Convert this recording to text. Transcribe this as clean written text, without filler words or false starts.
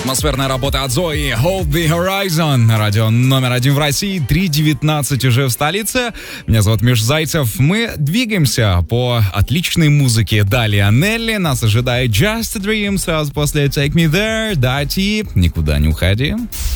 Атмосферная работа от Зои, Hold the Horizon. Радио номер 1 в России, 3:19 уже в столице. Меня зовут Миш Зайцев. Мы двигаемся по отличной музыке. Далее Нелли, нас ожидает Just a Dream, сразу после Take Me There. Дати, никуда не уходи.